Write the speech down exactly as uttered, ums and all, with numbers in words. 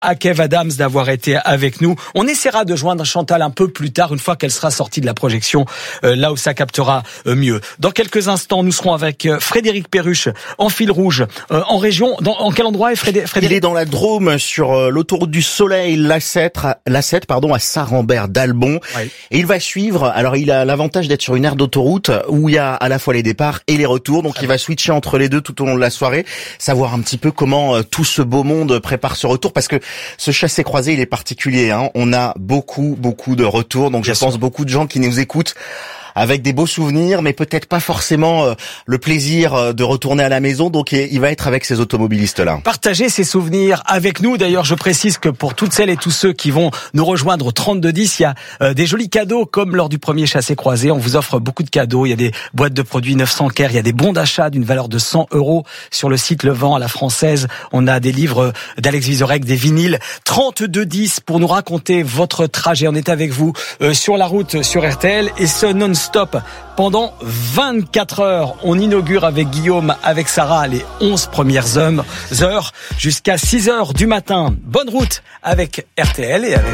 à Kev Adams d'avoir été avec nous. On essaiera de joindre Chantal un peu plus tard, une fois qu'elle sera sortie de la projection, euh, là où ça captera euh, mieux. Dans quelques instants, nous serons avec euh, Frédéric Perruche, en fil rouge, euh, en région. Dans, en quel endroit est Frédéric? Il est dans la Drôme, sur euh, l'autoroute du Soleil, l'A sept, l'A sept pardon, à Saint-Rambert-d'Albon. Oui. Et il va suivre, alors il a l'avantage d'être sur une aire d'autoroute où il y a à la fois les départs et les retours. Donc ah il va switcher entre les deux tout au long de la soirée, savoir un petit peu comment euh, tout ce beau monde prépare ce retour, parce que ce chassé-croisé, il est particulier, hein. On a beaucoup, beaucoup de retours. Donc, Bien je sûr. pense beaucoup de gens qui nous écoutent avec des beaux souvenirs, mais peut-être pas forcément euh, le plaisir euh, de retourner à la maison. Donc, il va être avec ces automobilistes-là. Partagez ces souvenirs avec nous. D'ailleurs, je précise que pour toutes celles et tous ceux qui vont nous rejoindre au trente-deux dix, il y a euh, des jolis cadeaux, comme lors du premier chassé-croisé. On vous offre beaucoup de cadeaux. Il y a des boîtes de produits neuf cents Caire. Il y a des bons d'achat d'une valeur de cent euros sur le site Le Vent à la Française. On a des livres d'Alex Vizorek, des vinyles. trente-deux dix pour nous raconter votre trajet. On est avec vous euh, sur la route, sur R T L, et ce non stop pendant vingt-quatre heures. On inaugure avec Guillaume, avec Sarah, les onze premières heures jusqu'à six heures du matin. Bonne route avec R T L et avec